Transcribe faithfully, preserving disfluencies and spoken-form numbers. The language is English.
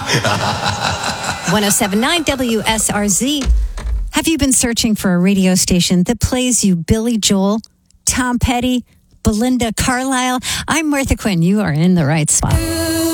one oh seven point nine W S R Z. Have you been searching for a radio station that plays you Billy Joel, Tom Petty, Belinda Carlisle? I'm Martha Quinn. You are in the right spot.